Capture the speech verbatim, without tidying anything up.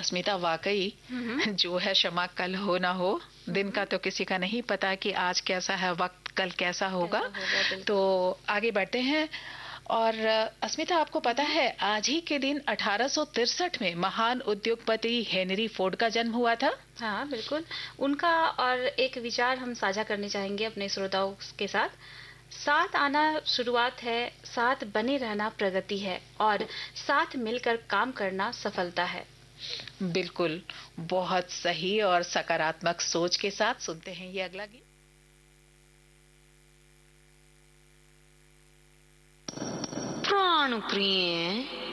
अस्मिता, वाकई जो है क्षमा कल हो ना हो, दिन का तो किसी का नहीं पता कि आज कैसा है वक्त, कल कैसा होगा। कैसा होगा, तो आगे बढ़ते हैं। और अस्मिता, आपको पता है आज ही के दिन अठारह सौ तिरसठ में महान उद्योगपति हेनरी फोर्ड का जन्म हुआ था। हाँ बिल्कुल, उनका और एक विचार हम साझा करने चाहेंगे अपने श्रोताओं के साथ। साथ आना शुरुआत है, साथ बने रहना प्रगति है, और साथ मिलकर काम करना सफलता है। बिल्कुल, बहुत सही और सकारात्मक सोच के साथ सुनते हैं ये अगला गीत। प्राण प्रिय